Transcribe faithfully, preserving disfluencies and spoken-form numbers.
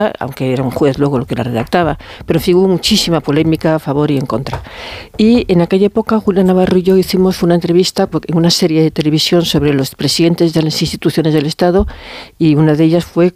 aunque era un juez luego lo que la redactaba, pero en fin, hubo muchísima polémica a favor y en contra. Y en aquella época Julia Navarro y yo hicimos una entrevista en una serie de televisión sobre los presidentes de las instituciones del Estado, y una de ellas fue